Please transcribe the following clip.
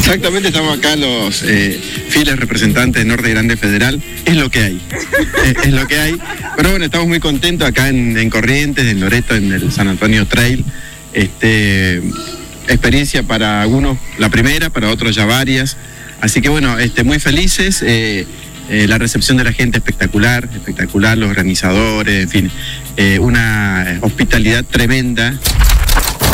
Exactamente, estamos acá los fieles representantes de Norte Grande Federal. Es lo que hay. Es lo que hay. Pero bueno, estamos muy contentos acá en Corrientes, en Loreto, en el San Antonio Trail. Experiencia para algunos la primera, para otros ya varias. Así que bueno, muy felices. La recepción de la gente espectacular, los organizadores, en fin, una hospitalidad tremenda.